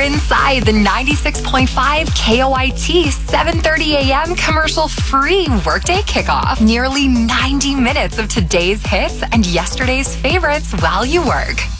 inside the 96.5 KOIT 7:30 a.m. commercial-free workday kickoff. Nearly 90 minutes of today's hits and yesterday's favorites while you work.